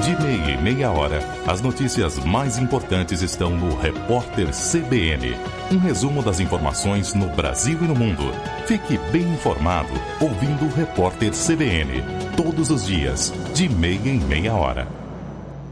De meia em meia hora, as notícias mais importantes estão no Repórter CBN. Um resumo das informações no Brasil e no mundo. Fique bem informado ouvindo o Repórter CBN. Todos os dias, de meia em meia hora.